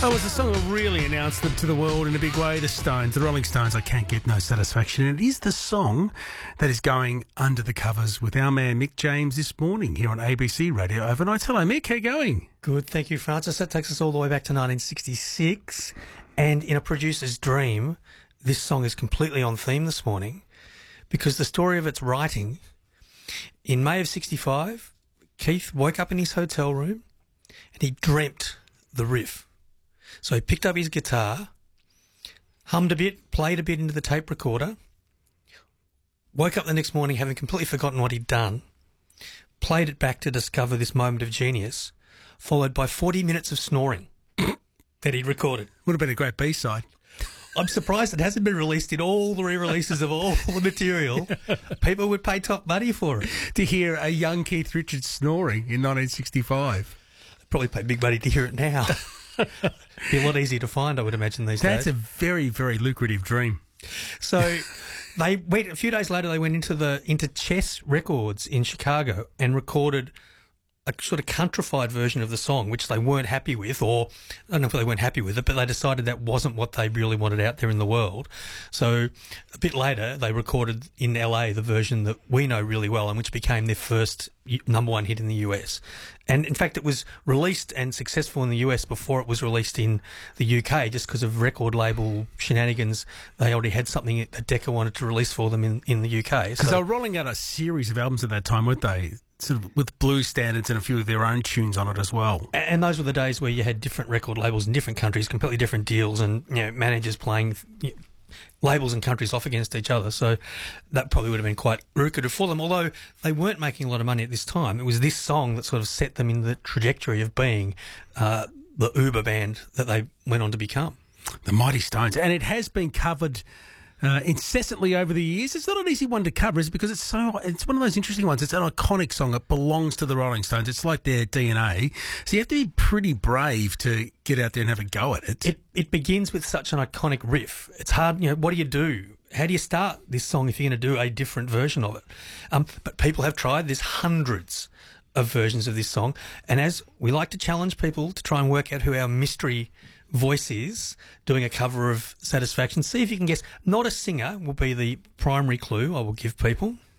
Oh, it was a song that really announced them to the world in a big way. The Stones, the Rolling Stones, I Can't Get No Satisfaction. And it is the song that is going under the covers with our man Mick James this morning here on ABC Radio Overnight. Hello, Mick. How you going? Good, thank you, Francis. That takes us all the way back to 1966. And in a producer's dream, this song is completely on theme this morning because the story of its writing, in May of 65, Keith woke up in his hotel room and he dreamt the riff. So he picked up his guitar, hummed a bit, played a bit into the tape recorder, woke up the next morning having completely forgotten what he'd done, played it back to discover this moment of genius, followed by 40 minutes of snoring that he'd recorded. Would have been a great B-side. I'm surprised it hasn't been released in all the re-releases of all the material. People would pay top money for it. To hear a young Keith Richards snoring in 1965. They'd probably pay big money to hear it now. Be a lot easier to find, I would imagine, these days. That's a very, very lucrative dream. So they went a few days later. They went into Chess Records in Chicago and recorded a sort of countrified version of the song, which they weren't happy with, or I don't know if they weren't happy with it, but they decided that wasn't what they really wanted out there in the world. So a bit later, they recorded in LA the version that we know really well and which became their first number one hit in the US. And in fact, it was released and successful in the US before it was released in the UK, just because of record label shenanigans. They already had something that Decca wanted to release for them in the UK. Because they were rolling out a series of albums at that time, weren't they? Sort of with blues standards and a few of their own tunes on it as well. And those were the days where you had different record labels in different countries, completely different deals, and managers playing labels and countries off against each other. So that probably would have been quite lucrative for them, although they weren't making a lot of money at this time. It was this song that sort of set them in the trajectory of being the Uber band that they went on to become. The Mighty Stones. And it has been covered incessantly over the years. It's not an easy one to cover, is because it's one of those interesting ones. It's an iconic song. It belongs to the Rolling Stones. It's like their DNA. So you have to be pretty brave to get out there and have a go at it. It begins with such an iconic riff. It's hard, what do you do? How do you start this song if you're going to do a different version of it? But people have tried. There's hundreds of versions of this song. And as we like to challenge people to try and work out who our mystery voice is doing a cover of Satisfaction, see if you can guess. Not a singer will be the primary clue I will give people.